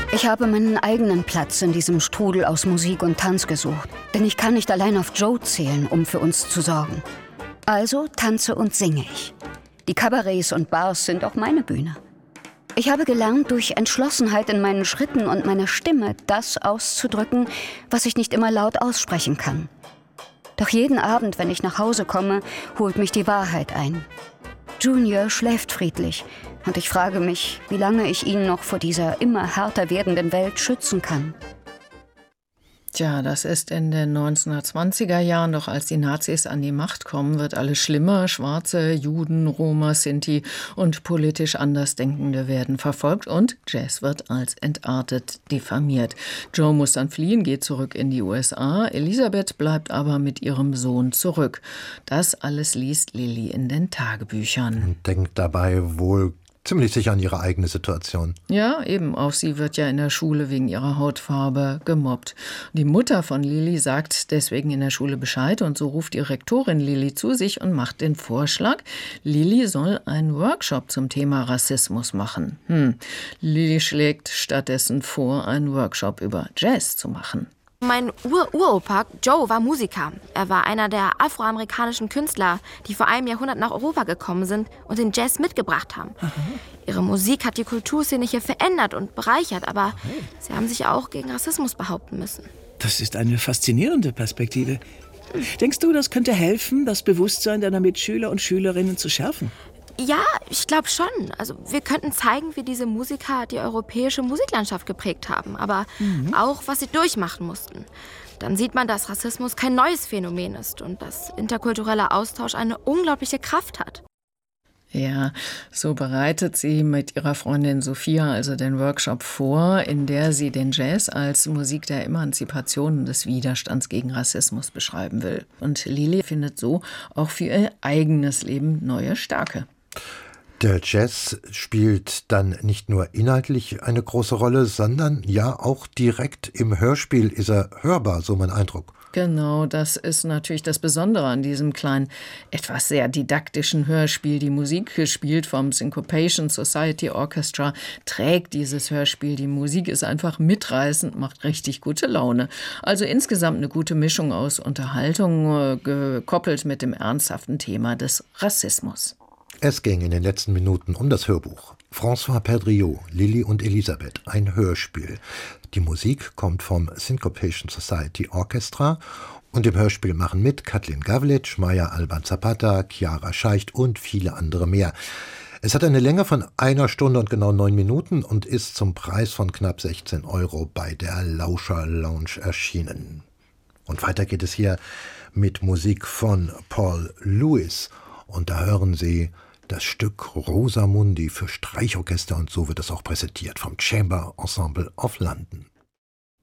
Ich habe meinen eigenen Platz in diesem Strudel aus Musik und Tanz gesucht. Denn ich kann nicht allein auf Joe zählen, um für uns zu sorgen. Also tanze und singe ich. Die Kabarets und Bars sind auch meine Bühne. Ich habe gelernt, durch Entschlossenheit in meinen Schritten und meiner Stimme das auszudrücken, was ich nicht immer laut aussprechen kann. Doch jeden Abend, wenn ich nach Hause komme, holt mich die Wahrheit ein. Junior schläft friedlich und ich frage mich, wie lange ich ihn noch vor dieser immer härter werdenden Welt schützen kann. Tja, das ist in den 1920er Jahren, doch als die Nazis an die Macht kommen, wird alles schlimmer. Schwarze, Juden, Roma, Sinti und politisch Andersdenkende werden verfolgt und Jazz wird als entartet diffamiert. Joe muss dann fliehen, geht zurück in die USA. Elisabeth bleibt aber mit ihrem Sohn zurück. Das alles liest Lilly in den Tagebüchern. Und denkt dabei wohl ziemlich sicher an ihre eigene Situation. Ja, eben. Auch sie wird ja in der Schule wegen ihrer Hautfarbe gemobbt. Die Mutter von Lilly sagt deswegen in der Schule Bescheid und so ruft die Rektorin Lilly zu sich und macht den Vorschlag, Lilly soll einen Workshop zum Thema Rassismus machen. Lilly schlägt stattdessen vor, einen Workshop über Jazz zu machen. Mein Uropa Joe war Musiker. Er war einer der afroamerikanischen Künstler, die vor einem Jahrhundert nach Europa gekommen sind und den Jazz mitgebracht haben. Ihre Musik hat die Kulturszene hier verändert und bereichert, aber sie haben sich auch gegen Rassismus behaupten müssen. Das ist eine faszinierende Perspektive. Denkst du, das könnte helfen, das Bewusstsein deiner Mitschüler und Schülerinnen zu schärfen? Ja, ich glaube schon. Also wir könnten zeigen, wie diese Musiker die europäische Musiklandschaft geprägt haben, aber auch, was sie durchmachen mussten. Dann sieht man, dass Rassismus kein neues Phänomen ist und dass interkultureller Austausch eine unglaubliche Kraft hat. Ja, so bereitet sie mit ihrer Freundin Sophia also den Workshop vor, in der sie den Jazz als Musik der Emanzipation und des Widerstands gegen Rassismus beschreiben will. Und Lilly findet so auch für ihr eigenes Leben neue Stärke. Der Jazz spielt dann nicht nur inhaltlich eine große Rolle, sondern ja auch direkt im Hörspiel ist er hörbar, so mein Eindruck. Genau, das ist natürlich das Besondere an diesem kleinen, etwas sehr didaktischen Hörspiel. Die Musik, gespielt vom Syncopation Society Orchestra, trägt dieses Hörspiel. Die Musik ist einfach mitreißend, macht richtig gute Laune. Also insgesamt eine gute Mischung aus Unterhaltung, gekoppelt mit dem ernsthaften Thema des Rassismus. Es ging in den letzten Minuten um das Hörbuch. François Perdriau, Lilly und Elisabeth, ein Hörspiel. Die Musik kommt vom Syncopation Society Orchestra und im Hörspiel machen mit Katlin Gavlic, Maya Alban-Zapata, Chiara Scheicht und viele andere mehr. Es hat eine Länge von 1 Stunde und genau 9 Minuten und ist zum Preis von knapp 16 € bei der Lauscher Lounge erschienen. Und weiter geht es hier mit Musik von Paul Lewis und da hören Sie das Stück Rosamundi für Streichorchester und so wird es auch präsentiert vom Chamber Ensemble of London.